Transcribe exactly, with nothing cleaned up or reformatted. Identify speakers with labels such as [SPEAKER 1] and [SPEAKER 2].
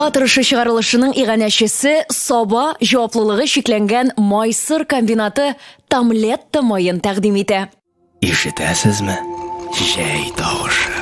[SPEAKER 1] Атырышы чыгарылышының иганәчесе Саба җаваплылыгы шикләнгән майсыр комбинаты Тамлетта майын тәкъдим итә.
[SPEAKER 2] Ишетәсезме? Җәй тавышы.